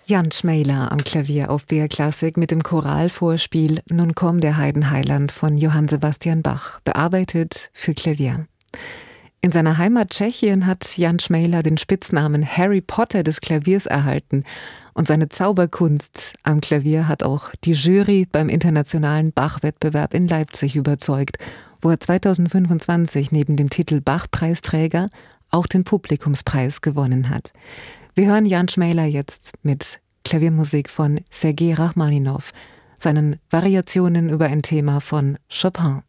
Jan Schmejler am Klavier auf BR Klassik mit dem Choralvorspiel Nun komm der Heidenheiland von Johann Sebastian Bach, bearbeitet für Klavier. In seiner Heimat Tschechien hat Jan Schmejler den Spitznamen Harry Potter des Klaviers erhalten und seine Zauberkunst am Klavier hat auch die Jury beim internationalen Bach-Wettbewerb in Leipzig überzeugt, wo er 2025 neben dem Titel Bach-Preisträger auch den Publikumspreis gewonnen hat. Wir hören Jan Schmejler jetzt mit Klaviermusik von Sergei Rachmaninow, seinen Variationen über ein Thema von Chopin.